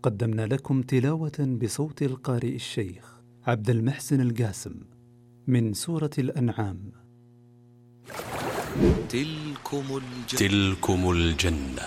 قدمنا لكم تلاوة بصوت القارئ الشيخ عبد المحسن القاسم من سورة الأنعام. تلكم الجنة.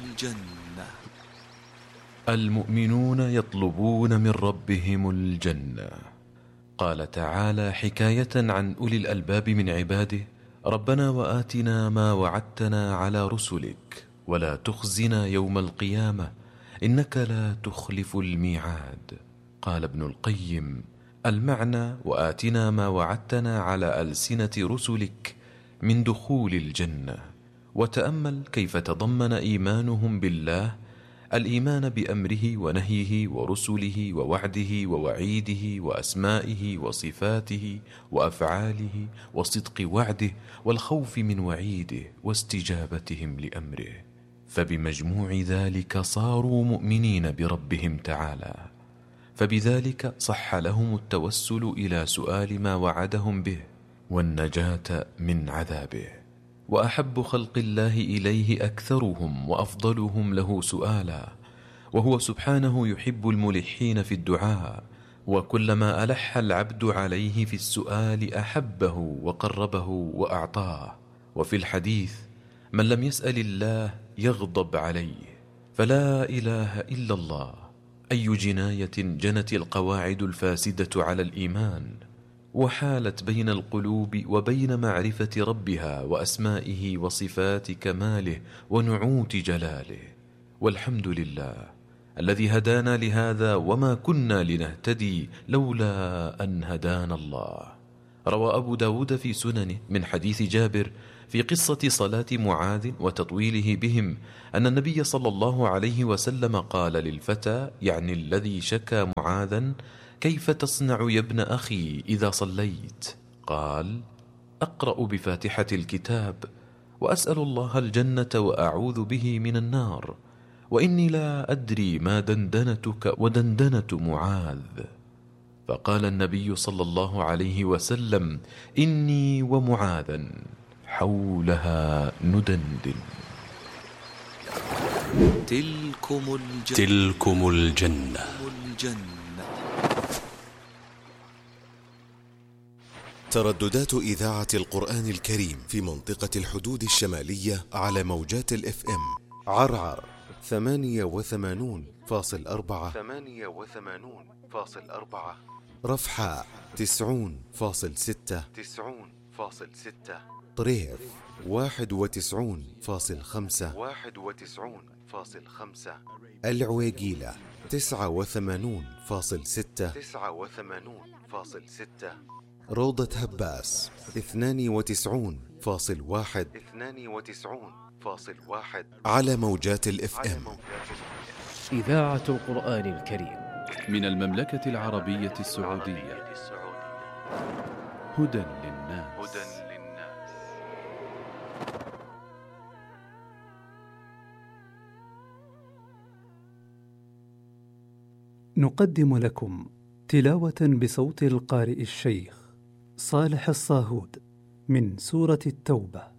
المؤمنون يطلبون من ربهم الجنة. قال تعالى حكاية عن أولي الألباب من عباده: ربنا وآتنا ما وعدتنا على رسلك ولا تخزنا يوم القيامة إنك لا تخلف الميعاد. قال ابن القيم: المعنى وآتنا ما وعدتنا على ألسنة رسلك من دخول الجنة. وتأمل كيف تضمن إيمانهم بالله الإيمان بأمره ونهيه ورسله ووعده ووعيده وأسمائه وصفاته وأفعاله وصدق وعده والخوف من وعيده واستجابتهم لأمره، فبمجموع ذلك صاروا مؤمنين بربهم تعالى، فبذلك صح لهم التوسل إلى سؤال ما وعدهم به والنجاة من عذابه. وأحب خلق الله إليه أكثرهم وأفضلهم له سؤالا، وهو سبحانه يحب الملحين في الدعاء، وكلما ألح العبد عليه في السؤال أحبه وقربه وأعطاه. وفي الحديث: من لم يسأل الله يغضب عليه. فلا إله إلا الله. أي جناية جنت القواعد الفاسدة على الإيمان وحالت بين القلوب وبين معرفة ربها وأسمائه وصفات كماله ونعوت جلاله. والحمد لله الذي هدانا لهذا وما كنا لنهتدي لولا أن هدانا الله. روى أبو داود في سننه من حديث جابر في قصة صلاة معاذ وتطويله بهم أن النبي صلى الله عليه وسلم قال للفتى، يعني الذي شكى معاذا: كيف تصنع يا ابن أخي إذا صليت؟ قال: أقرأ بفاتحة الكتاب وأسأل الله الجنة وأعوذ به من النار، وإني لا أدري ما دندنتك ودندنة معاذ. فقال النبي صلى الله عليه وسلم: إني ومعاذا حولها ندندن. تلكم الجنة. ترددات إذاعة القرآن الكريم في منطقة الحدود الشمالية على موجات الإف إم: عرعر 88.4، رفحاء 90.6، طريف 91.5، العويقيلة 89.6، روضة هباس 92.1 على موجات الإف إم. إذاعة القرآن الكريم من المملكة العربية السعودية. هدى للناس. نقدم لكم تلاوة بصوت القارئ الشيخ صالح الصاهود من سورة التوبة.